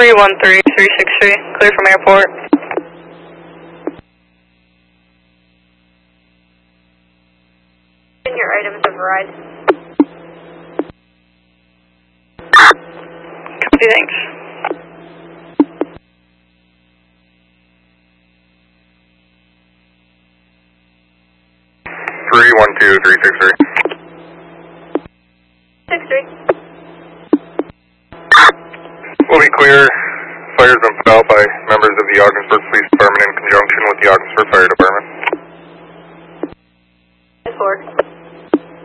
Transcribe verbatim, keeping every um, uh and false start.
three one three, three six three, clear from airport. And your items have arrived. Copy, thanks. three one two, three six three. six three. We'll be clear. Fire's been put out by members of the Ogdensburg Police Department in conjunction with the Ogdensburg Fire Department.